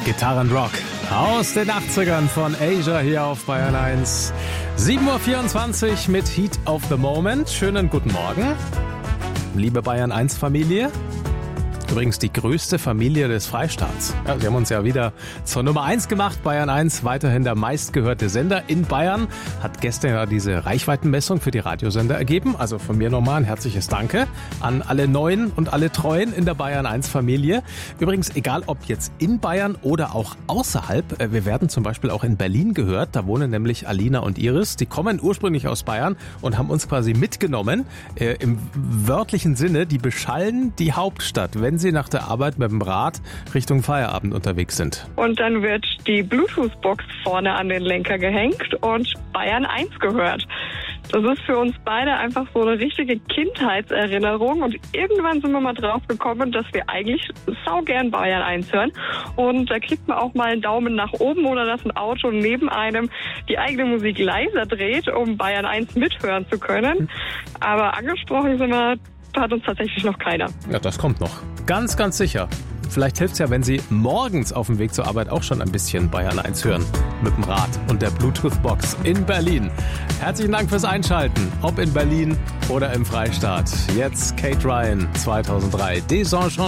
Gitarrenrock aus den 80ern von Asia hier auf Bayern 1. 7.24 Uhr mit Heat of the Moment. Schönen guten Morgen, liebe Bayern 1 Familie. Übrigens die größte Familie des Freistaats. Ja, sie haben uns ja wieder zur Nummer 1 gemacht. Bayern 1, weiterhin der meistgehörte Sender in Bayern. Hat gestern ja diese Reichweitenmessung für die Radiosender ergeben. Also von mir nochmal ein herzliches Danke an alle Neuen und alle Treuen in der Bayern 1 Familie. Übrigens, egal ob jetzt in Bayern oder auch außerhalb. Wir werden zum Beispiel auch in Berlin gehört. Da wohnen nämlich Alina und Iris. Die kommen ursprünglich aus Bayern und haben uns quasi mitgenommen. Im wörtlichen Sinne, die beschallen die Hauptstadt, wenn sie nach der Arbeit mit dem Rad Richtung Feierabend unterwegs sind. Und dann wird die Bluetooth-Box vorne an den Lenker gehängt und Bayern 1 gehört. Das ist für uns beide einfach so eine richtige Kindheitserinnerung und irgendwann sind wir mal drauf gekommen, dass wir eigentlich saugern Bayern 1 hören und da kriegt man auch mal einen Daumen nach oben oder dass ein Auto neben einem die eigene Musik leiser dreht, um Bayern 1 mithören zu können. Aber angesprochen hat uns tatsächlich noch keiner. Ja, das kommt noch. Ganz, ganz sicher. Vielleicht hilft es ja, wenn Sie morgens auf dem Weg zur Arbeit auch schon ein bisschen Bayern 1 hören. Mit dem Rad und der Bluetooth-Box in Berlin. Herzlichen Dank fürs Einschalten. Ob in Berlin oder im Freistaat. Jetzt Kate Ryan 2003. Des